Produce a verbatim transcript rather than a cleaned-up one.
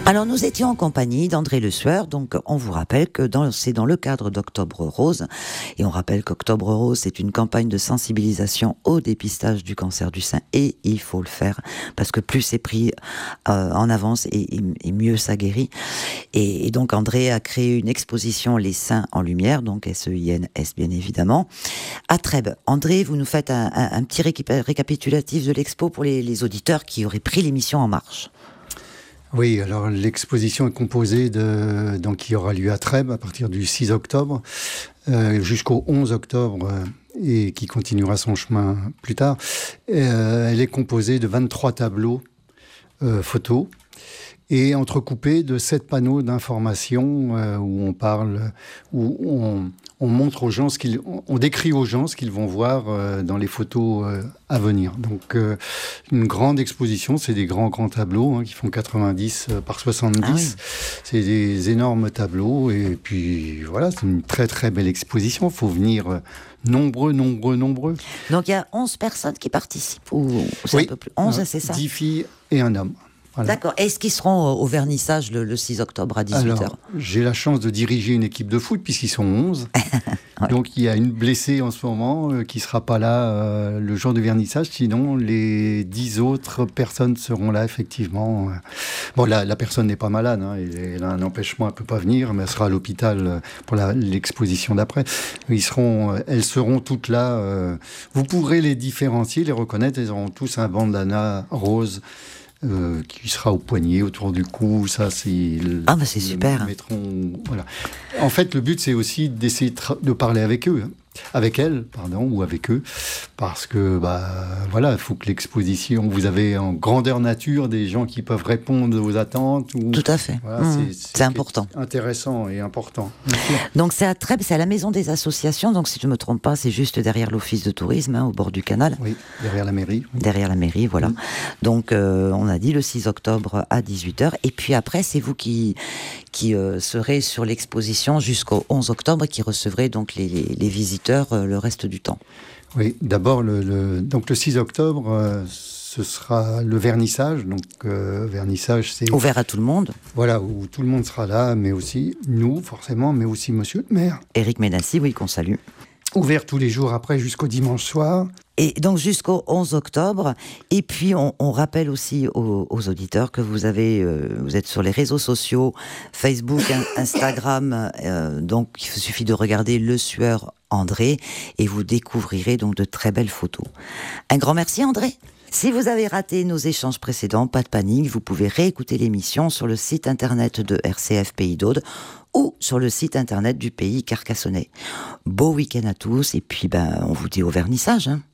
Alors nous étions en compagnie d'André Le Sueur, donc on vous rappelle que dans, c'est dans le cadre d'Octobre Rose, et on rappelle qu'Octobre Rose c'est une campagne de sensibilisation au dépistage du cancer du sein, et il faut le faire, parce que plus c'est pris euh, en avance et, et, et mieux ça guérit. Et, et donc André a créé une exposition Les Seins en Lumière, donc S E I N S bien évidemment, à Trèbes. André, vous nous faites un, un, un petit récap- récapitulatif de l'expo pour les, les auditeurs qui auraient pris l'émission en marche. Oui, alors l'exposition est composée de, donc qui aura lieu à Trèbes à partir du six octobre euh, jusqu'au onze octobre euh, et qui continuera son chemin plus tard. Euh, elle est composée de vingt-trois tableaux euh, photos et entrecoupés de sept panneaux d'information euh, où on parle, où on, on montre aux gens ce qu'ils, on décrit aux gens ce qu'ils vont voir euh, dans les photos euh, à venir. Donc euh, une grande exposition, c'est des grands grands tableaux hein, qui font quatre-vingt-dix par soixante-dix. Ah oui. C'est des énormes tableaux et puis voilà, c'est une très très belle exposition. Il faut venir euh, nombreux, nombreux, nombreux. Donc il y a onze personnes qui participent ou c'est oui, un peu plus onze, euh, c'est ça? dix filles et un homme. Voilà. D'accord. Est-ce qu'ils seront au vernissage le, le six octobre à dix-huit heures? Alors, j'ai la chance de diriger une équipe de foot puisqu'ils sont onze. Ouais. Donc, il y a une blessée en ce moment euh, qui ne sera pas là euh, le jour du vernissage. Sinon, les dix autres personnes seront là, effectivement. Bon, la, la personne n'est pas malade. Hein, elle a un empêchement, elle ne peut pas venir, mais elle sera à l'hôpital pour la, l'exposition d'après. Ils seront, elles seront toutes là. Euh, vous pourrez les différencier, les reconnaître. Elles auront tous un bandana rose. Euh, qui sera au poignet, autour du cou, ça c'est... Ah bah c'est super. Mettront, voilà. En fait, le but c'est aussi d'essayer de, tra- de parler avec eux, hein. Avec elles, pardon, ou avec eux, parce que, bah, voilà, il faut que l'exposition, vous avez en grandeur nature des gens qui peuvent répondre aux attentes. Ou, tout à fait. voilà, mmh, c'est, c'est, c'est important. Intéressant et important. Donc c'est à Trèbes, c'est à la Maison des Associations, donc si je ne me trompe pas, c'est juste derrière l'Office de tourisme, hein, au bord du canal. Oui, derrière la mairie. Derrière la mairie, voilà. Mmh. Donc euh, on a dit le six octobre à dix-huit heures, et puis après, c'est vous qui, qui euh, serez sur l'exposition jusqu'au onze octobre et qui recevrez donc les, les, les visiteurs euh, le reste du temps. Oui, d'abord, le, le, donc le six octobre, euh, ce sera le vernissage. Donc, euh, vernissage, c'est... ouvert à tout le monde. Voilà, où tout le monde sera là, mais aussi nous, forcément, mais aussi monsieur le maire. Éric Ménassi, oui, qu'on salue. Ouvert tous les jours après jusqu'au dimanche soir. Et donc jusqu'au onze octobre. Et puis on, on rappelle aussi aux, aux auditeurs que vous avez, euh, vous êtes sur les réseaux sociaux, Facebook, Instagram. Euh, donc il suffit de regarder Le Sueur André et vous découvrirez donc de très belles photos. Un grand merci André. Si vous avez raté nos échanges précédents, pas de panique, vous pouvez réécouter l'émission sur le site internet de R C F Pays d'Aude ou sur le site internet du Pays Carcassonnais. Beau week-end à tous et puis ben, on vous dit au vernissage. Hein.